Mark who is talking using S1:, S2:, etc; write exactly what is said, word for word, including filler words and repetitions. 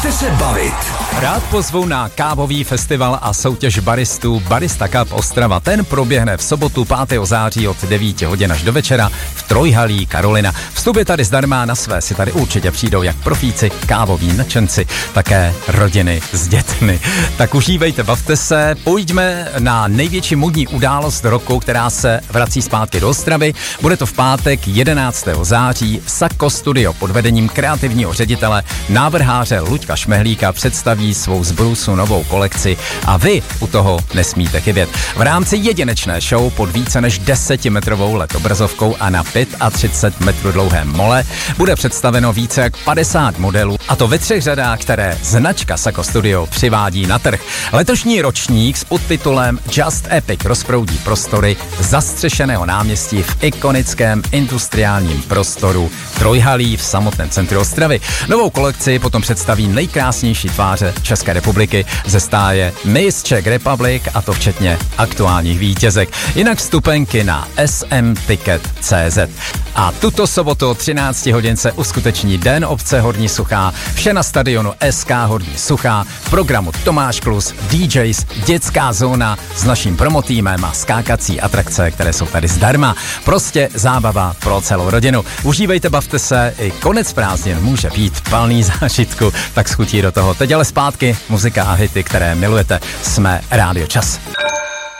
S1: Bavte se bavit.
S2: Rád pozvu na kávový festival a soutěž baristů Barista Cup Ostrava. Ten proběhne v sobotu pátého září od devíti hodin až do večera v Trojhalí Karolina. Vstup je tady zdarma, na své si tady určitě přijdou jak profíci, kávoví nadšenci, také rodiny s dětmi. Tak užívejte, bavte se, pojďme na největší modní událost roku, která se vrací zpátky do Ostravy. Bude to v pátek jedenáctého září. Sako Studio pod vedením kreativního ředitele návrháře Luďka Šmehlíka představí svou z brusu novou kolekci a vy u toho nesmíte chybět. V rámci jedinečné show pod více než desetimetrovou letobrazovkou a na třicet pět metrů dlouhém mole bude představeno více jak padesát modelů, a to ve třech řadách, které značka Sako Studio přivádí na trh. Letošní ročník s podtitulem Just Epic rozproudí prostory zastřešeného náměstí v ikonickém industriálním prostoru Trojhalí v samotném centru Ostravy. Novou kolekci potom představí nejkrásnější tváře České republiky ze stáje Miss Czech Republic, a to včetně aktuálních vítězek. Jinak vstupenky na s m ticket tečka c z. A tuto sobotu od třinácti hodin se uskuteční Den obce Horní Suchá, vše na stadionu S K Horní Suchá, v programu Tomáš Klus, D Js, dětská zóna s naším promotýmem a skákací atrakce, které jsou tady zdarma. Prostě zábava pro celou rodinu. Užívejte, bavte se, i konec prázdnin může být plný zážitku, tak schutí do toho. Teď ale zpátky muzika a hity, které milujete. Jsme Rádio Čas.